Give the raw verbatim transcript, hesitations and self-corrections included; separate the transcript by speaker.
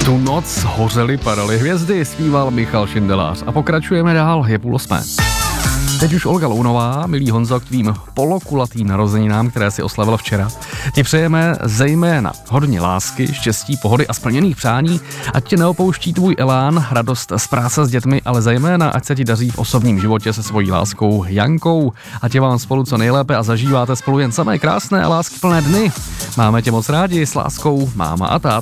Speaker 1: Tu noc hořely padaly hvězdy, zpíval Michal Šindelář. A pokračujeme dál, je půl osmé. Teď už Olga Lounová, milý Honzo, k tvým polokulatým narozeninám, které si oslavil včera. Ti přejeme zejména hodně lásky, štěstí, pohody a splněných přání, ať tě neopouští tvůj elán, radost z práce s dětmi, ale zejména ať se ti daří v osobním životě se svojí láskou Jankou. Ať je vám spolu co nejlépe a zažíváte spolu jen samé krásné a láskyplné dny. Máme tě moc rádi, s láskou máma a táta.